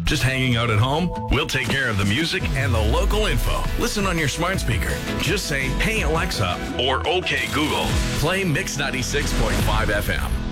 Just hanging out at home? We'll take care of the music and the local info. Listen on your smart speaker. Just say, "Hey Alexa," or "Okay Google." Play Mix 96.5 FM.